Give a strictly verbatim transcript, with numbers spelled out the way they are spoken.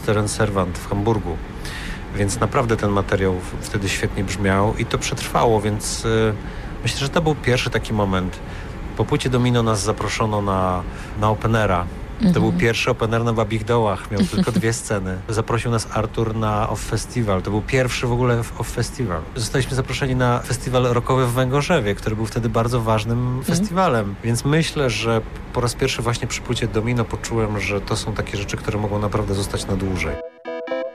Stern Servant w Hamburgu. Więc naprawdę ten materiał wtedy świetnie brzmiał i to przetrwało, więc yy, myślę, że to był pierwszy taki moment. Po płycie Domino nas zaproszono na, na openera. To Mhm. był pierwszy opener na Babich Dołach, miał tylko dwie sceny. Zaprosił nas Artur na Off Festival. To był pierwszy w ogóle Off Festival. Zostaliśmy zaproszeni na festiwal rockowy w Węgorzewie, który był wtedy bardzo ważnym mhm. festiwalem. Więc myślę, że po raz pierwszy właśnie przy płycie Domino poczułem, że to są takie rzeczy, które mogą naprawdę zostać na dłużej.